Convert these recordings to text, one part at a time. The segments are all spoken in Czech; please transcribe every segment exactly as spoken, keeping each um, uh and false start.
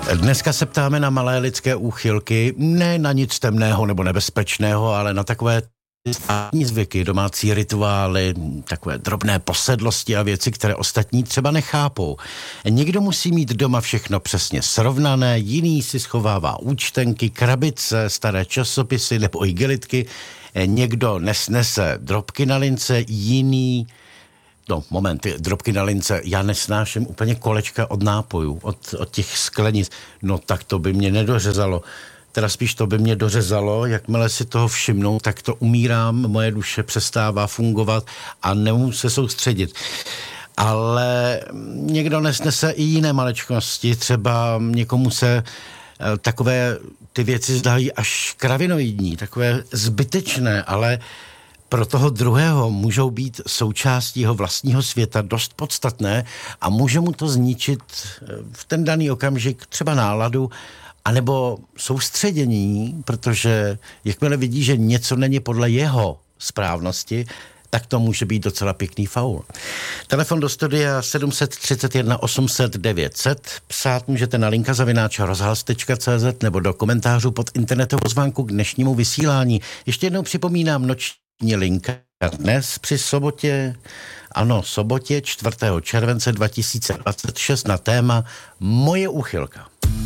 Dneska se ptáme na malé lidské úchylky, ne na nic temného nebo nebezpečného, ale na takové státní zvyky, domácí rituály, takové drobné posedlosti a věci, které ostatní třeba nechápou. Někdo musí mít doma všechno přesně srovnané, jiný si schovává účtenky, krabice, staré časopisy nebo igelitky, někdo nesnese drobky na lince, jiný... No, moment, drobky na lince, já nesnáším úplně kolečka od nápojů, od, od těch sklenic, no tak to by mě nedořezalo. Teda spíš to by mě dořezalo, jakmile si toho všimnou, tak to umírám, moje duše přestává fungovat a nemůžu se soustředit. Ale někdo nesnese i jiné maličkosti, třeba někomu se takové ty věci zdají až kravinoidní, takové zbytečné, ale pro toho druhého můžou být součástí jeho vlastního světa dost podstatné a může mu to zničit v ten daný okamžik třeba náladu, anebo soustředění, protože jakmile vidí, že něco není podle jeho správnosti, tak to může být docela pěkný faul. Telefon do studia sedm tři jedna osm set devět set. Psát můžete na linka zavináč rozhlas tečka cé zet nebo do komentářů pod internetovou pozvánku k dnešnímu vysílání. Ještě jednou připomínám noční linka dnes při sobotě, ano, sobotě čtvrtého července dva tisíce dvacet šest na téma Moje úchylka.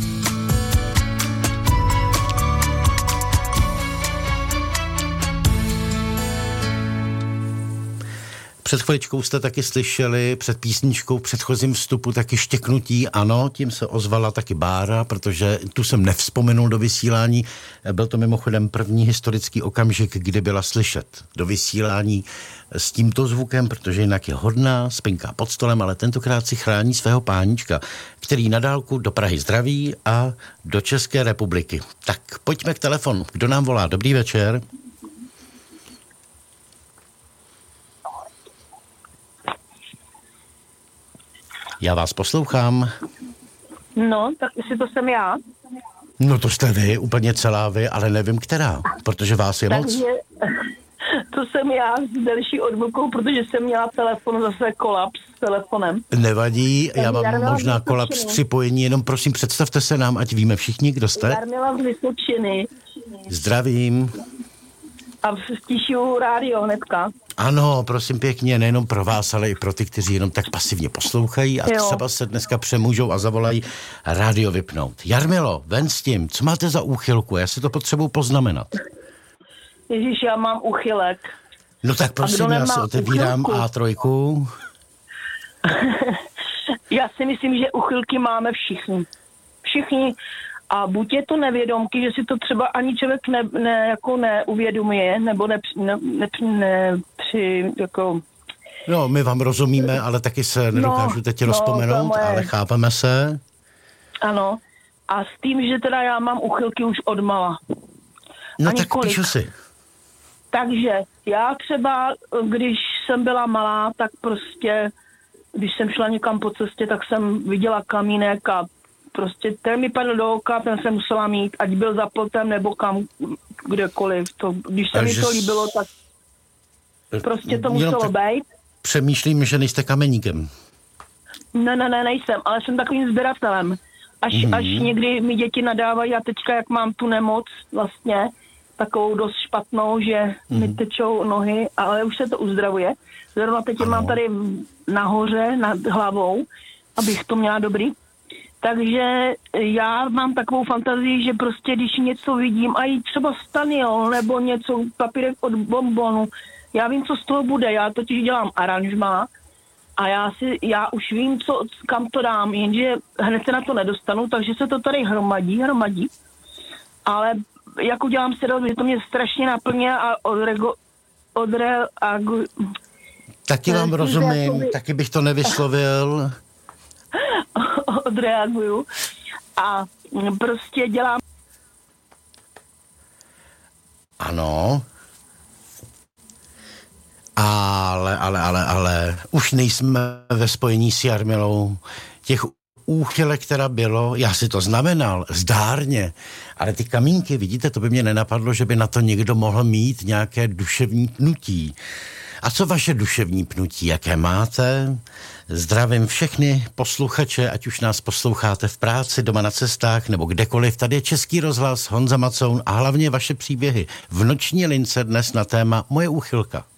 Před chviličkou jste taky slyšeli před písničkou v předchozím vstupu taky štěknutí, ano, tím se ozvala taky Bára, protože tu jsem nevzpomenul do vysílání. Byl to mimochodem první historický okamžik, kdy byla slyšet do vysílání s tímto zvukem, protože jinak je hodná, spinká pod stolem, ale tentokrát si chrání svého pánička, který na dálku do Prahy zdraví a do České republiky. Tak pojďme k telefonu. Kdo nám volá? Dobrý večer. Já vás poslouchám. No, tak jestli to jsem já. No to jste vy, úplně celá vy, ale nevím která, protože vás je moc. Takže to jsem já s delší odbokou, protože jsem měla telefon zase kolaps s telefonem. Nevadí, já mám možná kolaps připojení, jenom prosím představte se nám, ať víme všichni, kdo jste. Jarmila z Vysočiny. Zdravím. A stíšiju rádio hnedka. Ano, prosím pěkně, nejenom pro vás, ale i pro ty, kteří jenom tak pasivně poslouchají a jo. Třeba se dneska přemůžou a zavolají rádio vypnout. Jarmilo, ven s tím, co máte za úchylku? Já si to potřebuji poznamenat. Ježíš, já mám úchylek. No tak prosím, já si otevírám úchylku? á tři. Já si myslím, že úchylky máme všichni. Všichni. A buď je to nevědomky, že si to třeba ani člověk ne, ne, jako neuvědomuje, nebo ne, ne, ne, ne při, jako... No, my vám rozumíme, ale taky se nedokážu no, teď no, rozpomenout, moje... ale chápeme se. Ano. A s tím, že teda já mám úchylky už odmala. No tak píšu si. Takže já třeba, když jsem byla malá, tak prostě, když jsem šla někam po cestě, tak jsem viděla kamínek a prostě ten mi padl do oka, ten jsem musela mít, ať byl za plotem nebo kam, kdekoliv. To, když se mi to líbilo, tak prostě to muselo být. Přemýšlím, že nejste kameníkem. Ne, ne, ne, nejsem, ale jsem takovým sběratelem. Až, mm-hmm. až někdy mi děti nadávají a teďka, jak mám tu nemoc vlastně, takovou dost špatnou, že mm-hmm. mi tečou nohy, ale už se to uzdravuje. Zrovna teď je mám tady nahoře, nad hlavou, abych to měla dobrý. Takže já mám takovou fantazii, že prostě když něco vidím, a i třeba staniol, nebo něco, papírek od bonbonu, já vím, co z toho bude, já totiž dělám aranžmá a já si, já už vím, co, kam to dám, jenže hned se na to nedostanu, takže se to tady hromadí, hromadí, ale jak udělám si roz, že to mě strašně naplně a odrego, odre, a, taky vám rozumím, taky bych to nevyslovil. Odreaguju a prostě dělám. Ano. Ale, ale, ale, ale už nejsme ve spojení s Jarmilou. Těch úchylek, která bylo, já si to znamenal, zdárně, ale ty kamínky, vidíte, to by mě nenapadlo, že by na to někdo mohl mít nějaké duševní pnutí. A co vaše duševní pnutí, jaké máte? Zdravím všechny posluchače, ať už nás posloucháte v práci, doma na cestách nebo kdekoliv. Tady je Český rozhlas, Honza Macoun a hlavně vaše příběhy v noční lince dnes na téma Moje úchylka.